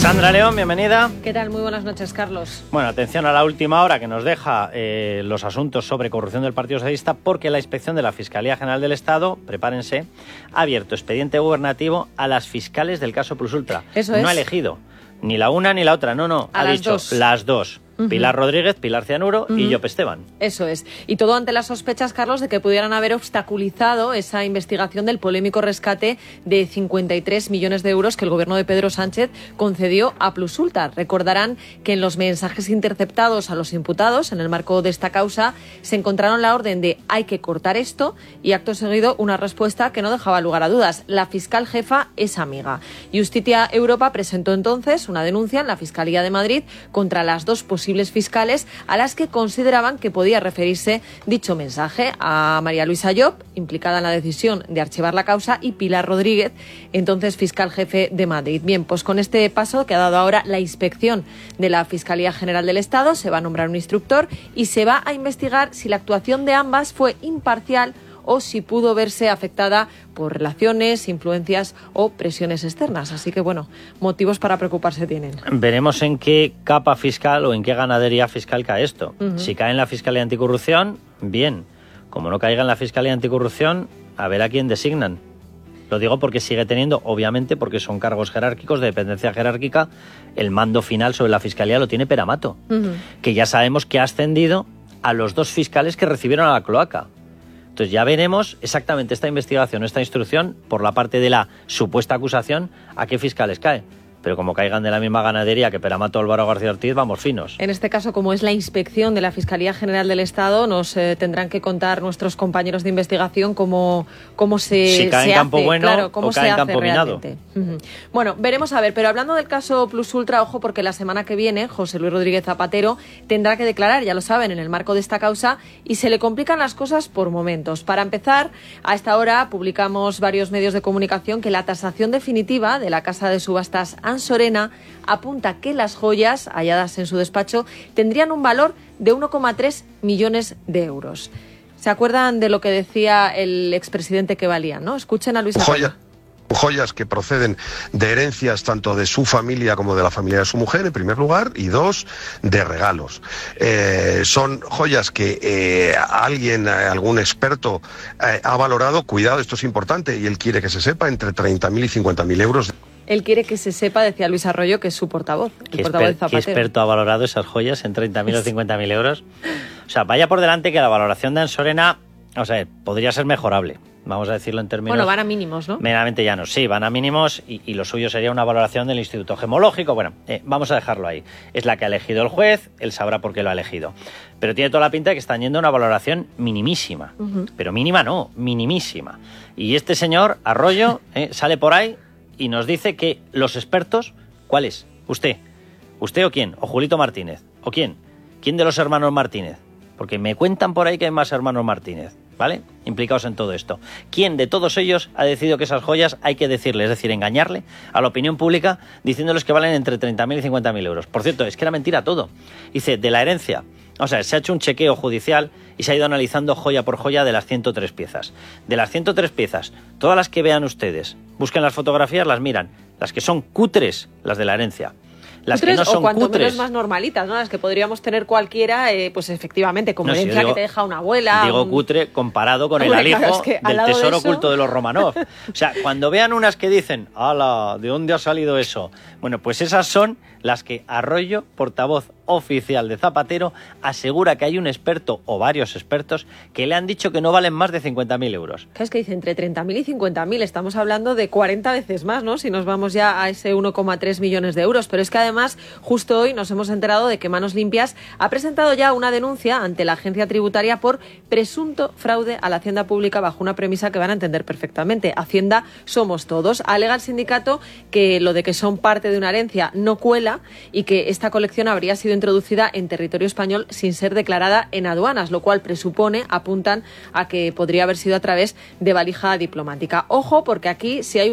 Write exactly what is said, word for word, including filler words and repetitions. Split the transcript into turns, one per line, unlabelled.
Sandra León, bienvenida.
¿Qué tal? Muy buenas noches, Carlos.
Bueno, atención a la última hora que nos deja eh, los asuntos sobre corrupción del Partido Socialista, porque la inspección de la Fiscalía General del Estado, prepárense, ha abierto expediente gubernativo a las fiscales del caso Plus Ultra.
Eso es.
No ha elegido ni la una ni la otra, no, no,
a
ha
las
dicho
dos.
las dos. Uh-huh. Pilar Rodríguez, Pilar Cianuro uh-huh. y Llop Esteban.
Eso es. Y todo ante las sospechas, Carlos, de que pudieran haber obstaculizado esa investigación del polémico rescate de cincuenta y tres millones de euros que el gobierno de Pedro Sánchez concedió a Plus Ultra. Recordarán que en los mensajes interceptados a los imputados, en el marco de esta causa, se encontraron la orden de hay que cortar esto y acto seguido una respuesta que no dejaba lugar a dudas. La fiscal jefa es amiga. Justitia Europa presentó entonces una denuncia en la Fiscalía de Madrid contra las dos posibles fiscales a las que consideraban que podía referirse dicho mensaje, a María Luisa Llop, implicada en la decisión de archivar la causa, y Pilar Rodríguez, entonces fiscal jefe de Madrid. Bien, pues con este paso que ha dado ahora la inspección de la Fiscalía General del Estado, se va a nombrar un instructor y se va a investigar si la actuación de ambas fue imparcial o si pudo verse afectada por relaciones, influencias o presiones externas. Así que, bueno, motivos para preocuparse tienen.
Veremos en qué capa fiscal o en qué ganadería fiscal cae esto. Uh-huh. Si cae en la Fiscalía Anticorrupción, bien. Como no caiga en la Fiscalía Anticorrupción, a ver a quién designan. Lo digo porque sigue teniendo, obviamente, porque son cargos jerárquicos, de dependencia jerárquica, el mando final sobre la Fiscalía lo tiene Peramato, uh-huh. que ya sabemos que ha ascendido a los dos fiscales que recibieron a la cloaca. Entonces ya veremos exactamente esta investigación, esta instrucción, por la parte de la supuesta acusación, a qué fiscales cae. Pero como caigan de la misma ganadería que Peramato Álvaro García Ortiz, vamos finos.
En este caso, como es la inspección de la Fiscalía General del Estado, nos eh, tendrán que contar nuestros compañeros de investigación cómo, cómo se,
si cae
se
en campo
hace,
bueno
claro, cómo
o cae
se
en campo
hace
minado.
Uh-huh. Bueno, veremos a ver, pero hablando del caso Plus Ultra, ojo, porque la semana que viene José Luis Rodríguez Zapatero tendrá que declarar, ya lo saben, en el marco de esta causa, y se le complican las cosas por momentos. Para empezar, a esta hora publicamos varios medios de comunicación que la tasación definitiva de la casa de subastas Ansorena apunta que las joyas halladas en su despacho tendrían un valor de uno coma tres millones de euros. ¿Se acuerdan de lo que decía el expresidente que valían, no? Escuchen a Luis Arroyo.
Joyas que proceden de herencias tanto de su familia como de la familia de su mujer, en primer lugar, y dos, de regalos. Eh, son joyas que eh, alguien, algún experto eh, ha valorado, cuidado, esto es importante, y él quiere que se sepa, entre treinta mil y cincuenta mil euros.
Él quiere que se sepa, decía Luis Arroyo, que es su portavoz, el
¿Qué,
portavoz
exper-
de Zapatero.
¿Qué experto ha valorado esas joyas en treinta mil o cincuenta mil euros? O sea, vaya por delante que la valoración de Ansorena, o sea, podría ser mejorable. Vamos a decirlo en términos...
Bueno, van a mínimos, ¿no?
Meramente llanos, sí, van a mínimos y, y lo suyo sería una valoración del Instituto Gemológico. Bueno, eh, vamos a dejarlo ahí. Es la que ha elegido el juez, él sabrá por qué lo ha elegido. Pero tiene toda la pinta de que están yendo a una valoración minimísima. Uh-huh. Pero mínima no, minimísima. Y este señor, Arroyo, eh, sale por ahí y nos dice que los expertos... ¿Cuál es? ¿Usted? ¿Usted o quién? ¿O Julito Martínez? ¿O quién? ¿Quién de los hermanos Martínez? Porque me cuentan por ahí que hay más hermanos Martínez, ¿vale? Implicados en todo esto. ¿Quién de todos ellos ha decidido que esas joyas hay que decirle, es decir, engañarle a la opinión pública diciéndoles que valen entre treinta mil y cincuenta mil euros? Por cierto, es que era mentira todo. Dice, de la herencia. O sea, se ha hecho un chequeo judicial y se ha ido analizando joya por joya de las ciento tres piezas. De las ciento tres piezas, todas las que vean ustedes, busquen las fotografías, las miran. Las que son cutres, las de la herencia. Las que no son
o cuanto
cutres,
menos más normalitas, ¿no? Las que podríamos tener cualquiera, eh, pues efectivamente, como
no,
herencia
si digo,
que te deja una abuela.
Digo
un...
cutre comparado con
Hombre,
el alijo
claro, es que
del
de
tesoro
eso...
oculto de los Romanov. O sea, cuando vean unas que dicen, ¡hala! ¿De dónde ha salido eso? Bueno, pues esas son las que Arroyo, portavoz oficial de Zapatero, asegura que hay un experto o varios expertos que le han dicho que no valen más de cincuenta mil euros.
¿Qué es que dice? Entre treinta mil y cincuenta mil, estamos hablando de cuarenta veces más, ¿no? Si nos vamos ya a ese uno coma tres millones de euros. Pero es que además, justo hoy nos hemos enterado de que Manos Limpias ha presentado ya una denuncia ante la agencia tributaria por presunto fraude a la Hacienda Pública bajo una premisa que van a entender perfectamente. Hacienda somos todos. Alega el sindicato que lo de que son parte de una herencia no cuela y que esta colección habría sido introducida en territorio español sin ser declarada en aduanas, lo cual presupone, apuntan a que podría haber sido a través de valija diplomática. Ojo, porque aquí si hay